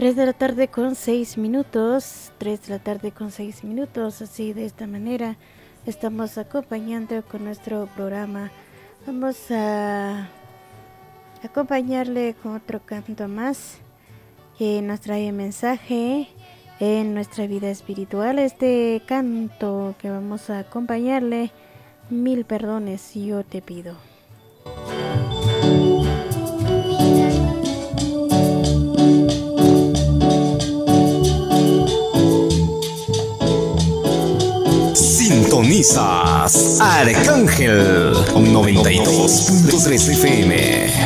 3 de la tarde con 6 minutos, 3 de la tarde con 6 minutos, así de esta manera estamos acompañando con nuestro programa. Vamos a acompañarle con otro canto más que nos trae mensaje en nuestra vida espiritual. Este canto que vamos a acompañarle, Mil perdones yo te pido. Sintonizas Arcángel con 92.3 FM.